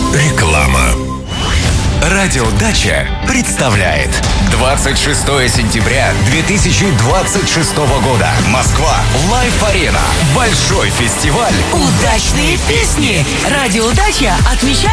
Реклама. Радиодача представляет 26 сентября 2026 года. Москва. Лайф-арена. Большой фестиваль. Удачные песни. Радиодача отмечает